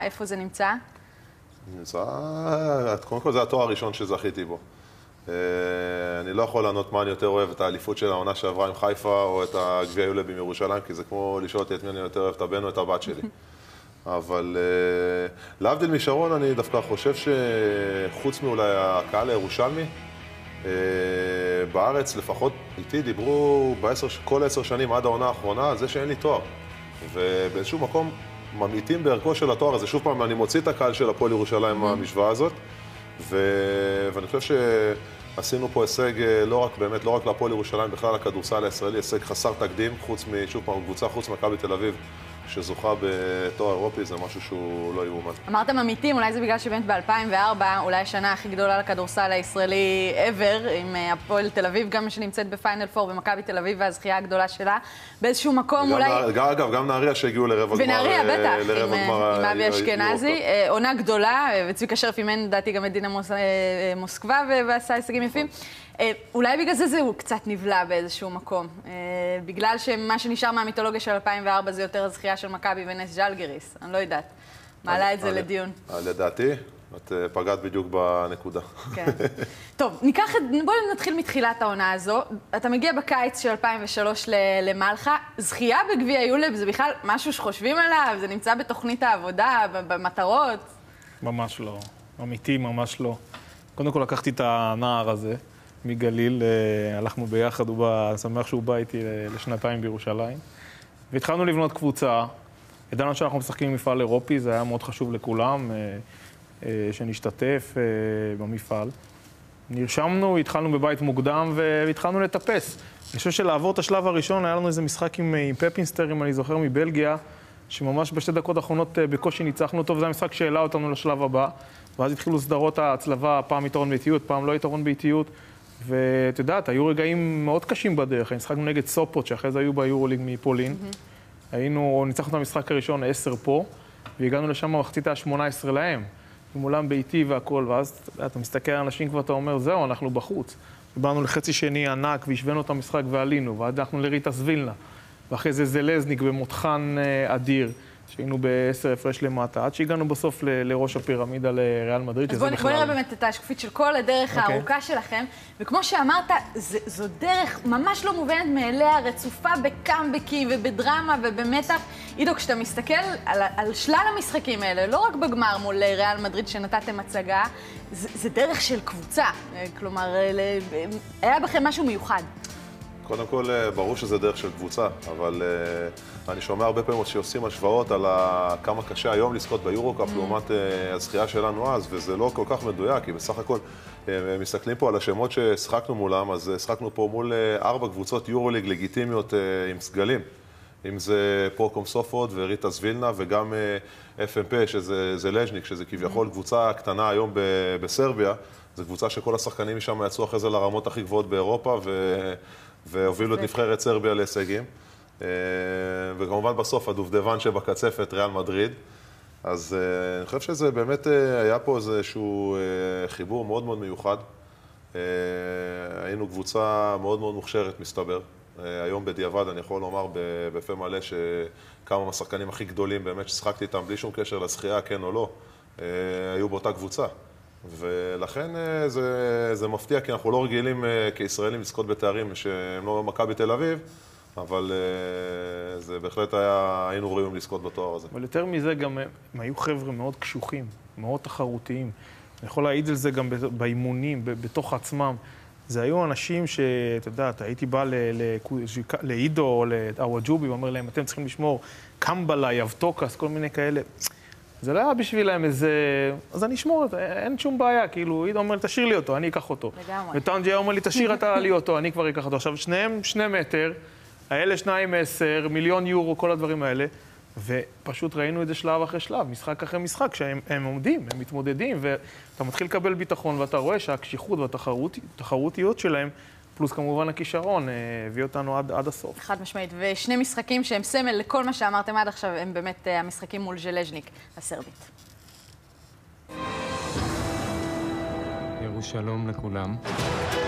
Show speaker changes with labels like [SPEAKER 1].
[SPEAKER 1] איפה זה נמצא?
[SPEAKER 2] קודם כל זה התואר הראשון שזכיתי בו. אני לא יכול לענות מה אני יותר אוהב, את האליפות של העונה שעברה עם חיפה, או את הגביע יולבי מירושלים, כי זה כמו לשאול אותי את מי אני יותר אוהב, את הבן או את הבת שלי. אבל להבדיל משרון, אני דווקא חושב שחוץ מאולי הקהל הירושלמי, בארץ לפחות איתי דיברו כל 10 שנים עד העונה האחרונה על זה שאין לי תואר. ובאיזשהו מקום ממעיטים בערכו של התואר הזה. שוב פעם, אני מוציא את הקהל של הפועל ירושלים מהמשוואה הזאת, ואני חושב שעשינו פה הישג לא רק להפועל ירושלים, בכלל הכדורסל הישראלי, הישג חסר תקדים, שוב פעם, קבוצה חוץ מכבי תל אביב, שזוכה בתואר אירופי, זה משהו שהוא לא יאומן.
[SPEAKER 1] אמרתם אמיתים, אולי זה בגלל שבאמת ב-2004, אולי השנה הכי גדולה לכדורסל הישראלי ever, עם הפועל תל אביב, גם שנמצאת בפיינל 4 במכבי תל אביב, והזכייה הגדולה שלה, באיזשהו מקום אולי...
[SPEAKER 2] אגב, גם נהריה שהגיעו לרבע גמר.
[SPEAKER 1] ונהריה, בטח, עם אבי אשכנזי. עונה גדולה, וצביקה שרף אימן, לדעתי גם את דינה מוסקבה, ועשה הישגים יפים. אולי בגלל זה הוא קצת נבלע באיזשהו מקום. בגלל שמה שנשאר מהמיתולוגיה של 2004 זה יותר הזכייה של מכבי ונס ז'לגיריס. אני לא יודעת. מעלה את זה לדיון.
[SPEAKER 2] לדעתי, את פגעת בדיוק בנקודה.
[SPEAKER 1] כן. טוב, בואו נתחיל מתחילת העונה הזו. אתה מגיע בקיץ של 2003 למלחה. זכייה בגביע יולב זה בכלל משהו שחושבים עליו? זה נמצא בתוכנית העבודה, במטרות?
[SPEAKER 3] ממש לא. אמיתי, ממש לא. קודם כל לקחתי את הנער הזה. מגליל, הלכנו ביחד, אני שמח שהוא בא איתי לשנתיים בירושלים. והתחלנו לבנות קבוצה, ידענו שאנחנו משחקים עם מפעל אירופי, זה היה מאוד חשוב לכולם, שנשתתף במפעל. נרשמנו, התחלנו בבית מוקדם והתחלנו לטפס. אני חושב שלעבור את השלב הראשון, היה לנו איזה משחק עם פפינסטר, אם אני זוכר, מבלגיה, שממש בשתי דקות האחרונות בקושי ניצחנו אותו, וזה המשחק שהעלה אותנו לשלב הבא. ואז התחילו סדרות ההצלבה, פעם יתרון באיטיות, פעם לא יתרון באיטיות. ואת יודעת, היו רגעים מאוד קשים בדרך. נשחקנו נגד סופות, שאחרי זה היו ביורוליג מפולין. ניצחנו את המשחק הראשון 10 פה, והגענו לשם מחצית ה-18 להם. עם עולם ביתי והכל, ואז אתה מסתכל על אנשים כבר, אתה אומר, זהו, אנחנו בחוץ. באנו לחצי שני ענק, והשווינו את המשחק ועלינו, ועד אנחנו לריטה סבילנה. ואחרי זה זלזניק במותחן אדיר. שהיינו ב10 הפרש למטה, עד שהגענו בסוף לראש הפירמידה לריאל מדריד.
[SPEAKER 1] אז בוא נראה באמת את השקופית של כל הדרך הארוכה שלכם, וכמו שאמרת, זו דרך ממש לא מובנת מאליה, רצופה בקאמבקים ובדרמה ובמתח. עידו, כשאתה מסתכל על שלל המשחקים האלה, לא רק בגמר מול ריאל מדריד שנתתם הצגה, זה דרך של קבוצה, כלומר, היה בכם משהו מיוחד.
[SPEAKER 2] קודם כל, ברור שזה דרך של קבוצה, אבל אני שומע הרבה פעמים שעושים השוואות על כמה קשה היום לזכות ביורו-קאפ לעומת הזכייה שלנו אז, וזה לא כל כך מדויק, כי בסך הכל מסתכלים פה על השמות ששחקנו מולם, אז שחקנו פה מול 4 קבוצות יורוליג לגיטימיות עם סגלים. אם זה פרוקום סופות וריטה סבילנה וגם FMP, שזה לז'ניק, שזה כביכול קבוצה קטנה היום בסרביה. זו קבוצה שכל השחקנים משם יצאו אחרי זה לרמות הכי גבוהות באירופה, והובילו את נבחרת סרביה להישגים. וכמובן בסוף הדובדבן שבקצפת, ריאל מדריד. אז אני חושב שזה באמת היה פה איזשהו חיבור מאוד מאוד מיוחד. היינו קבוצה מאוד מאוד מוכשרת, מסתבר. היום בדיעבד אני יכול לומר בפה מלא שכמה מהשחקנים הכי גדולים באמת ששחקתי איתם בלי שום קשר לזכייה, כן או לא, היו באותה קבוצה. ולכן זה מפתיע, כי אנחנו לא רגילים כישראלים לזכות בתארים שהם לא מכבי תל אביב, אבל זה בהחלט היינו ראויים לזכות בתואר הזה.
[SPEAKER 3] אבל יותר מזה גם הם היו חבר'ה מאוד קשוחים, מאוד תחרותיים. אני יכול להעיד על זה גם באימונים, בתוך עצמם. זה היו אנשים שאתה יודע, הייתי בא לעידו או לאוואג'ובי ואומר להם, אתם צריכים לשמור קמבלה, יבטוקס, כל מיני כאלה. זה לא היה בשבילם איזה... אז אני אשמור את זה, אין שום בעיה, כאילו, עידו אומר לי, תשאיר לי אותו, אני אקח אותו.
[SPEAKER 1] לגמרי.
[SPEAKER 3] וטנג'י אומר לי, תשאיר אתה לי אותו, אני כבר אקח אותו. עכשיו, שניהם 2 מטר, האלה 2 10, מיליון יורו, כל הדברים האלה, ופשוט ראינו את זה שלב אחרי שלב, משחק אחרי משחק, שהם עומדים, הם מתמודדים, ואתה מתחיל לקבל ביטחון, ואתה רואה שהקשיחות והתחרותיות שלהם, פלוס כמובן הכישרון, הביא אותנו עד הסוף.
[SPEAKER 1] חד משמעית, ושני משחקים שהם סמל לכל מה שאמרתם עד עכשיו, הם באמת המשחקים מול ז'לז'ניק, הסרבית.
[SPEAKER 4] שלום לכולם.